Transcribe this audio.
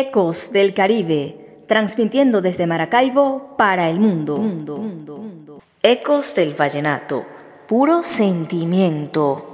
Ecos del Caribe, transmitiendo desde Maracaibo para el mundo. Ecos del vallenato, puro sentimiento.